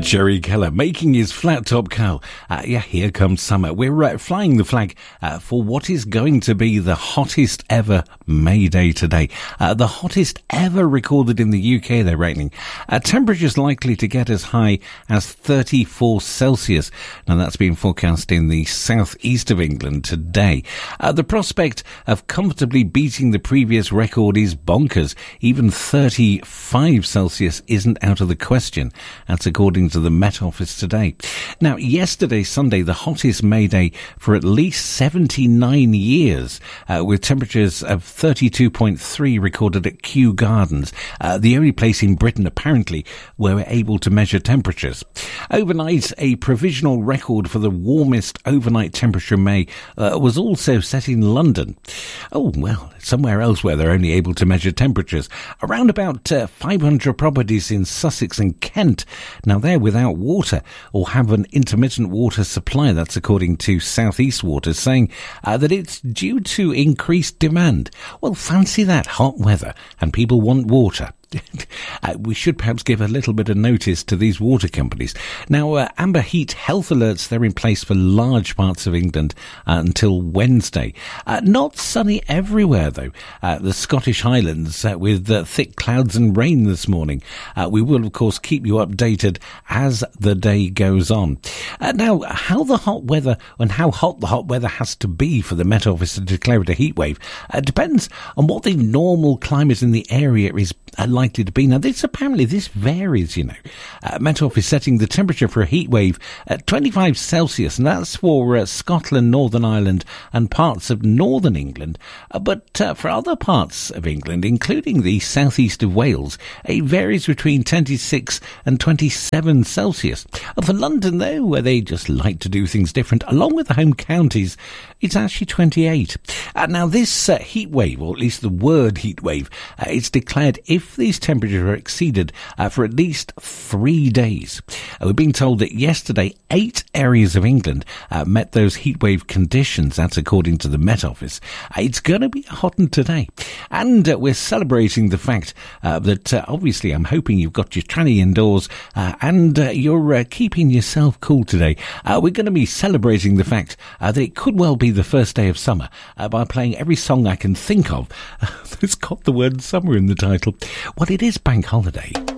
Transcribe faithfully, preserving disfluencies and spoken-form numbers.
Jerry Keller making his flat top cow. Uh, yeah, here comes summer. We're uh, flying the flag uh, for what is going to be the hottest ever May Day today. Uh, the hottest ever recorded in the U K, they're reckoning. Uh, temperatures likely to get as high as thirty-four Celsius. Now, that's been forecast in the southeast of England today. Uh, the prospect of comfortably beating the previous record is bonkers. Even thirty-five Celsius isn't out of the question. That's according to the Met Office today. Now, yesterday, Sunday, the hottest May Day for at least seventy-nine years, uh, with temperatures of thirty-two point three recorded at Kew Gardens, uh, the only place in Britain, apparently, where we're able to measure temperatures. Overnight, a provisional record for the warmest overnight temperature in May uh, was also set in London. Oh, well, somewhere else where they're only able to measure temperatures. Around about uh, five hundred properties in Sussex and Kent. Now, they're without water or have an intermittent water supply. That's according to South East Water, saying uh, that it's due to increased demand. Well, fancy that, hot weather, and people want water. Uh, we should perhaps give a little bit of notice to these water companies. Now, uh, amber heat health alerts, they're in place for large parts of England uh, until Wednesday. Uh, not sunny everywhere, though. Uh, the Scottish Highlands uh, with uh, thick clouds and rain this morning. Uh, we will, of course, keep you updated as the day goes on. Uh, now, how the hot weather and how hot the hot weather has to be for the Met Office to declare it a heat wave uh, depends on what the normal climate in the area is uh, likely to be. Now, this apparently this varies, you know. Uh, Met Office setting the temperature for a heat wave at twenty-five Celsius, and that's for uh, Scotland, Northern Ireland, and parts of northern England. Uh, but uh, for other parts of England, including the southeast of Wales, it varies between twenty-six and twenty-seven Celsius. Uh, for London, though, where they just like to do things different, along with the home counties, it's actually twenty-eight. Uh, now, this uh, heat wave, or at least the word heat wave, uh, it's declared if these temperatures are exceeded uh, for at least three days. Uh, we're being told that yesterday, eight areas of England uh, met those heatwave conditions. That's according to the Met Office. Uh, it's going to be hot today. And uh, we're celebrating the fact uh, that uh, obviously I'm hoping you've got your tranny indoors uh, and uh, you're uh, keeping yourself cool today. Uh, we're going to be celebrating the fact uh, that it could well be the first day of summer uh, by playing every song I can think of uh, that's got the word summer in the title. Well, it is bank holiday.